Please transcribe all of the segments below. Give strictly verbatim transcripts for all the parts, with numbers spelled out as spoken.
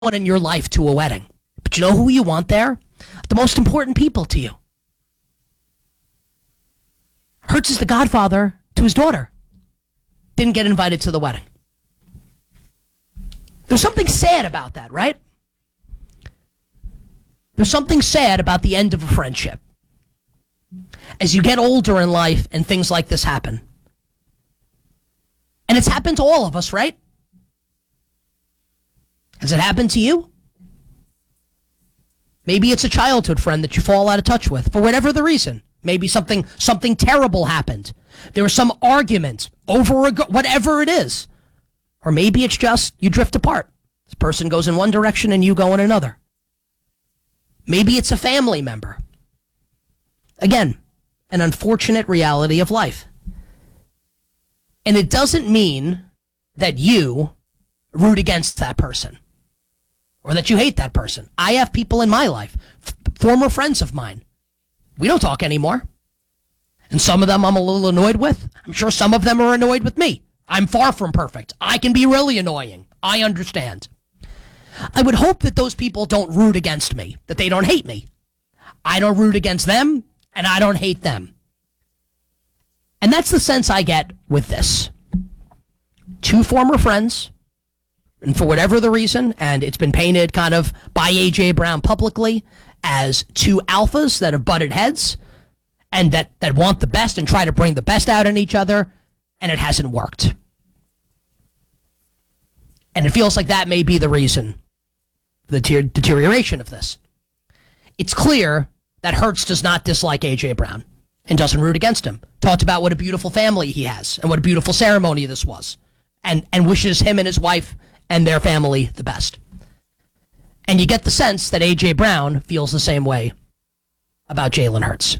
in your life to a wedding. But you know who you want there? The most important people to you. Hurts is the godfather to his daughter. Didn't get invited to the wedding. There's something sad about that, right? There's something sad about the end of a friendship. As you get older in life and things like this happen. And it's happened to all of us, right? Has it happened to you? Maybe it's a childhood friend that you fall out of touch with for whatever the reason. Maybe something something terrible happened. There was some argument over a, whatever it is. Or maybe it's just you drift apart. This person goes in one direction and you go in another. Maybe it's a family member. Again, an unfortunate reality of life. And it doesn't mean that you root against that person or that you hate that person. I have people in my life, f- former friends of mine. We don't talk anymore. And some of them I'm a little annoyed with. I'm sure some of them are annoyed with me. I'm far from perfect. I can be really annoying. I understand. I would hope that those people don't root against me, that they don't hate me. I don't root against them, and I don't hate them. And that's the sense I get with this. Two former friends, and for whatever the reason, and it's been painted kind of by A J Brown publicly as two alphas that have butted heads and that, that want the best and try to bring the best out in each other, and it hasn't worked. And it feels like that may be the reason for the ter- deterioration of this. It's clear that Hurts does not dislike A J Brown and doesn't root against him. Talked about what a beautiful family he has and what a beautiful ceremony this was, and, and wishes him and his wife and their family the best. And you get the sense that A J Brown feels the same way about Jalen Hurts.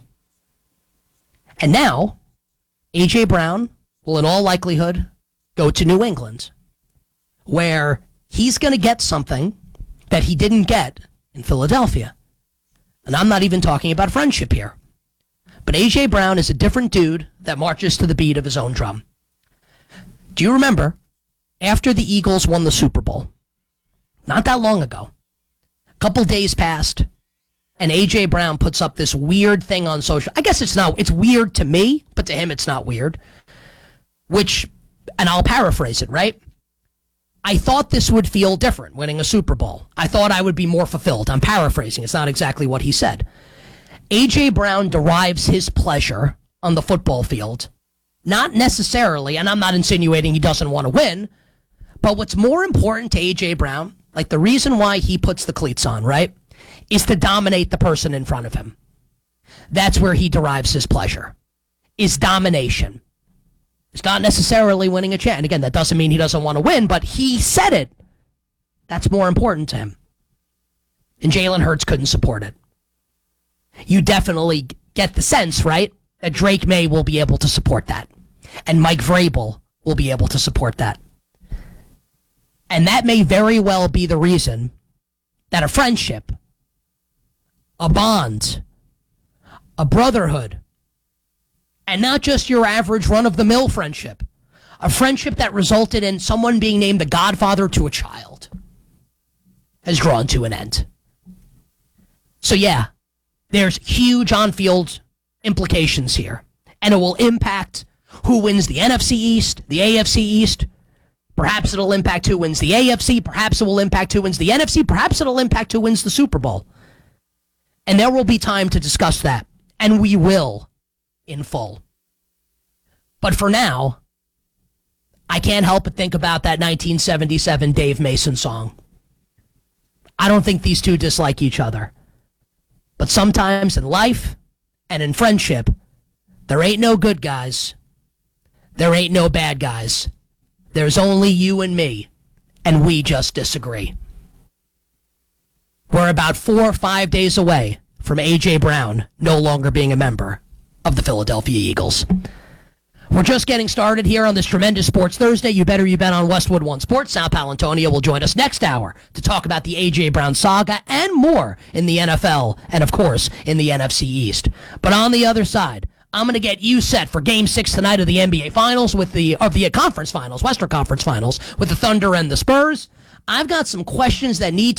And now, A J Brown will in all likelihood go to New England, where he's going to get something that he didn't get in Philadelphia. And I'm not even talking about friendship here. But A J Brown is a different dude that marches to the beat of his own drum. Do you remember, after the Eagles won the Super Bowl, not that long ago, a couple days passed, and A J Brown puts up this weird thing on social. I guess it's not, it's weird to me, but to him it's not weird. Which, and I'll paraphrase it, right? I thought this would feel different, winning a Super Bowl. I thought I would be more fulfilled. I'm paraphrasing. It's not exactly what he said. A J Brown derives his pleasure on the football field, not necessarily, and I'm not insinuating he doesn't want to win, but what's more important to A J Brown, like the reason why he puts the cleats on, right, is to dominate the person in front of him. That's where he derives his pleasure, is domination. It's not necessarily winning a chance. And again, that doesn't mean he doesn't want to win, but he said it. That's more important to him. And Jalen Hurts couldn't support it. You definitely get the sense, right, that Drake May will be able to support that. And Mike Vrabel will be able to support that. And that may very well be the reason that a friendship, a bond, a brotherhood, and not just your average run-of-the-mill friendship, a friendship that resulted in someone being named the godfather to a child, has drawn to an end. So yeah, there's huge on-field implications here, and it will impact who wins the N F C East, the A F C East. Perhaps it'll impact who wins the A F C. Perhaps it will impact who wins the N F C. Perhaps it'll impact who wins the Super Bowl. And there will be time to discuss that, and we will in full. But for now, I can't help but think about that nineteen seventy-seven Dave Mason song. I don't think these two dislike each other. But sometimes in life and in friendship, there ain't no good guys. There ain't no bad guys. There's only you and me, and we just disagree. We're about four or five days away from A J Brown no longer being a member of the Philadelphia Eagles. We're just getting started here on this tremendous Sports Thursday. You better you bet on Westwood One Sports. Sal Palantonio will join us next hour to talk about the A J Brown saga and more in the N F L and, of course, in the N F C East. But on the other side, I'm going to get you set for Game Six tonight of the N B A Finals with the of the Conference Finals, Western Conference Finals, with the Thunder and the Spurs. I've got some questions that need